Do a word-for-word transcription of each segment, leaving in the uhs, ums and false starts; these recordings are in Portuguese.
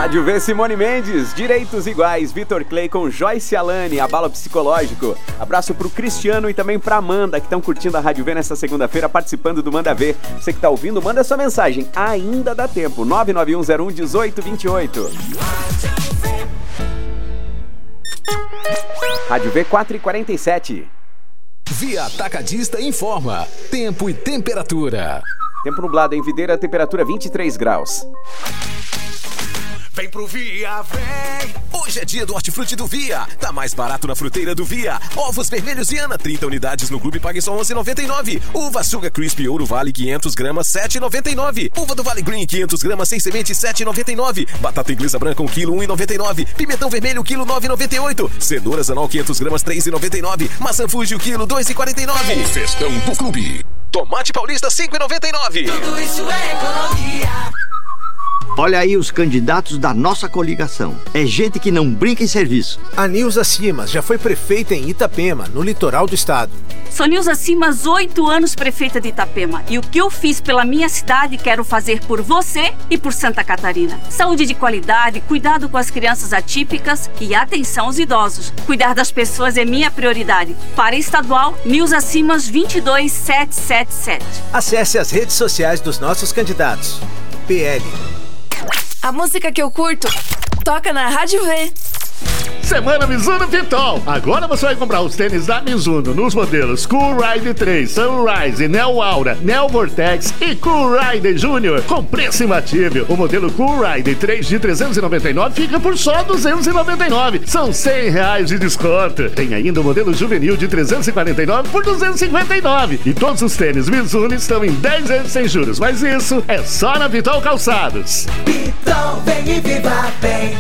Rádio V, Simone Mendes, Direitos Iguais, Vitor Clay com Joyce Alane, Abalo Psicológico. Abraço pro Cristiano e também pra Amanda, que estão curtindo a Rádio V nesta segunda-feira, participando do Manda Ver. Você que tá ouvindo, manda sua mensagem, ainda dá tempo, nove nove um zero um um oito dois oito. Rádio V quatro e quarenta e sete. Via Atacadista informa, tempo e temperatura. Tempo nublado em Videira, temperatura vinte e três graus. Vem pro Via, vem! Hoje é dia do hortifruti do Via. Tá mais barato na fruteira do Via. Ovos vermelhos Viana, trinta unidades no clube, pague só onze reais e noventa e nove centavos. Uva Sugar Crisp Ouro Vale, quinhentas gramas, sete reais e noventa e nove centavos. Uva do Vale Green, quinhentas gramas, sem semente, sete reais e noventa e nove centavos. Batata inglesa branca, um quilo, um real e noventa e nove centavos. Pimentão vermelho, quilo, nove reais e noventa e oito centavos. Cenouras anol, quinhentas gramas, três reais e noventa e nove centavos. Maçã Fuji, o quilo, dois reais e quarenta e nove centavos. O festão do clube. Tomate paulista, cinco reais e noventa e nove centavos. Tudo isso é economia. Olha aí os candidatos da nossa coligação. É gente que não brinca em serviço. A Nilza Simas já foi prefeita em Itapema, no litoral do estado. Sou Nilza Simas, oito anos prefeita de Itapema. E o que eu fiz pela minha cidade, quero fazer por você e por Santa Catarina. Saúde de qualidade, cuidado com as crianças atípicas e atenção aos idosos. Cuidar das pessoas é minha prioridade. Para estadual, Nilza Simas vinte e dois mil setecentos e setenta e sete. Acesse as redes sociais dos nossos candidatos. P L. A música que eu curto toca na Rádio V. Semana Mizuno Pitol. Agora você vai comprar os tênis da Mizuno nos modelos Cool Ride três, Sunrise, Neo Aura, Neo Vortex e Cool Ride Júnior com preço imbatível. O modelo Cool Ride três de trezentos e noventa e nove fica por só duzentos e noventa e nove. São cem reais de desconto. Tem ainda o modelo juvenil de trezentos e quarenta e nove por duzentos e cinquenta e nove. E todos os tênis Mizuno estão em dez vezes sem juros. Mas isso é só na Pitol Calçados. Pitol, vem e viva bem.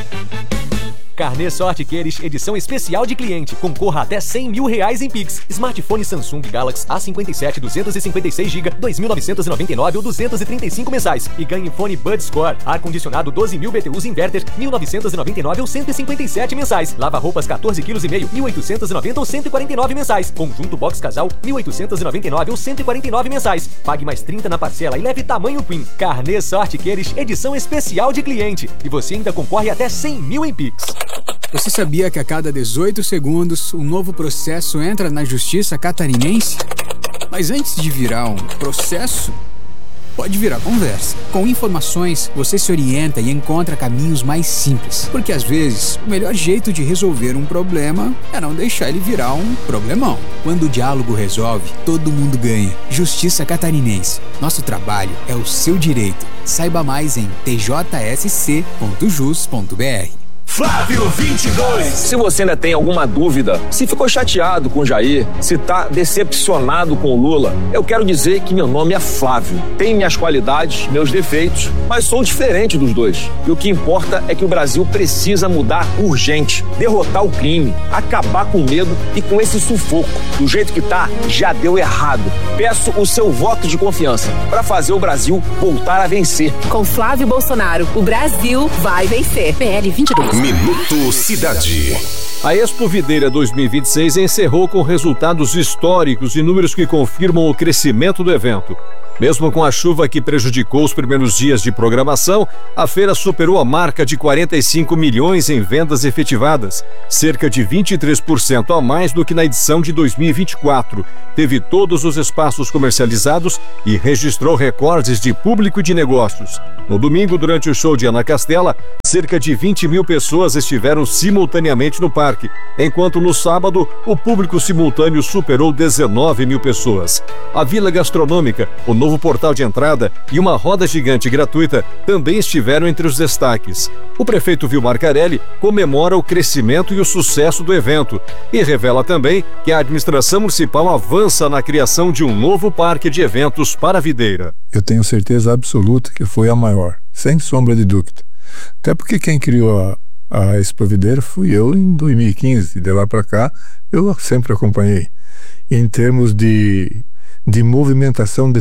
Carnê Sorte Queires, edição especial de cliente. Concorra até cem mil reais em Pix. Smartphone Samsung Galaxy A cinquenta e sete, duzentos e cinquenta e seis gigabytes, dois mil novecentos e noventa e nove ou duzentos e trinta e cinco mensais. E ganhe fone Bud Score. Ar-condicionado doze mil B T Us Inverter, mil novecentos e noventa e nove ou cento e cinquenta e sete mensais. Lava-roupas quatorze quilos e meio, mil oitocentos e noventa ou cento e quarenta e nove mensais. Conjunto Box Casal, mil oitocentos e noventa e nove ou cento e quarenta e nove mensais. Pague mais trinta na parcela e leve tamanho Queen. Carnê Sorte Queires, edição especial de cliente. E você ainda concorre até cem mil em Pix. Você sabia que a cada dezoito segundos um novo processo entra na justiça catarinense? Mas antes de virar um processo, pode virar conversa. Com informações, você se orienta e encontra caminhos mais simples. Porque às vezes, o melhor jeito de resolver um problema é não deixar ele virar um problemão. Quando o diálogo resolve, todo mundo ganha. Justiça Catarinense. Nosso trabalho é o seu direito. Saiba mais em t j s c ponto jus ponto b r. Flávio vinte e dois. Se você ainda tem alguma dúvida, se ficou chateado com o Jair, se tá decepcionado com o Lula, eu quero dizer que meu nome é Flávio. Tenho minhas qualidades, meus defeitos, mas sou diferente dos dois. E o que importa é que o Brasil precisa mudar urgente, derrotar o crime, acabar com o medo e com esse sufoco. Do jeito que tá, já deu errado. Peço o seu voto de confiança para fazer o Brasil voltar a vencer. Com Flávio Bolsonaro, o Brasil vai vencer. P L vinte e dois. Minuto Cidade. A Expo Videira dois mil e vinte e seis encerrou com resultados históricos e números que confirmam o crescimento do evento. Mesmo com a chuva que prejudicou os primeiros dias de programação, a feira superou a marca de quarenta e cinco milhões em vendas efetivadas, cerca de vinte e três por cento a mais do que na edição de dois mil e vinte e quatro. Teve todos os espaços comercializados e registrou recordes de público e de negócios. No domingo, durante o show de Ana Castela, cerca de vinte mil pessoas estiveram simultaneamente no parque, enquanto no sábado, o público simultâneo superou dezenove mil pessoas. A Vila Gastronômica, o novo portal de entrada e uma roda gigante gratuita também estiveram entre os destaques. O prefeito Vilmar Carelli comemora o crescimento e o sucesso do evento e revela também que a administração municipal avança na criação de um novo parque de eventos para a Videira. Eu tenho certeza absoluta que foi a maior, sem sombra de dúvida. Até porque quem criou a, a Expo Videira fui eu em dois mil e quinze, e de lá para cá eu sempre acompanhei. Em termos de, de movimentação de